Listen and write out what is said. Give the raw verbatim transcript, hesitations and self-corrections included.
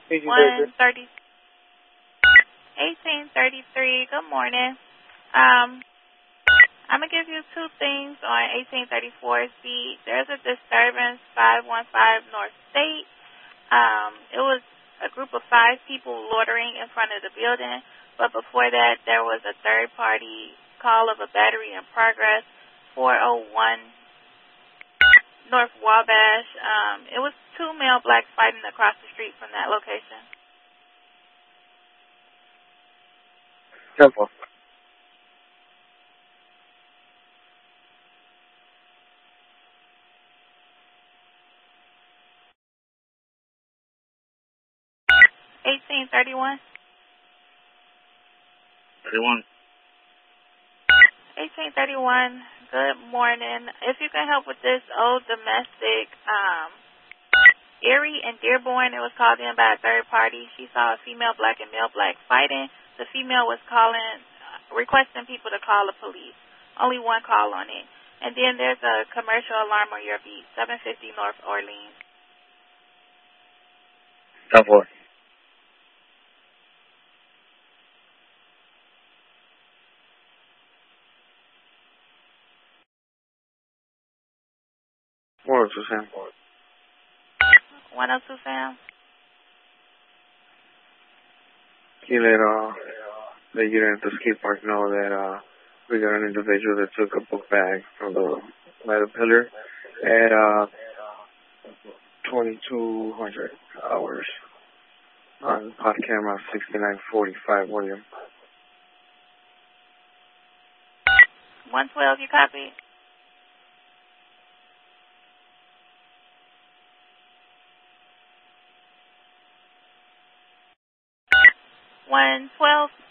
one thirty, eighteen thirty-three. Good morning. Um, I'm going to give you two things on eighteen thirty-four C. There's a disturbance, five one five North State. Um, it was a group of five people loitering in front of the building, but before that, there was a third-party call of a battery in progress, four oh one North Wabash. Um, it was two male blacks fighting across the street from that location. Simple. eighteen thirty-one. thirty-one. eighteen thirty-one. Good morning. If you can help with this old domestic, um, Erie and Dearborn, it was called in by a third party. She saw a female black and male black fighting. The female was calling, uh, requesting people to call the police. Only one call on it. And then there's a commercial alarm on your beat, seven fifty North Orleans. ten four. one oh two, Sam. one oh two, Sam. You let, uh, the unit at the skate park know that, uh, we got an individual that took a book bag from the ladder pillar at, uh, twenty-two hundred hours on pod camera sixty-nine forty-five, William. one twelve, you copy? one twelve.